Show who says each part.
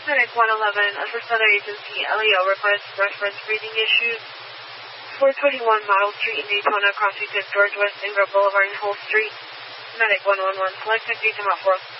Speaker 1: Medic 111, assist other agency, LEO reference breathing issues. 421 Model Street in Daytona, cross between George West Ingram Boulevard and Hull Street. Medic 111, select technique, come out 4.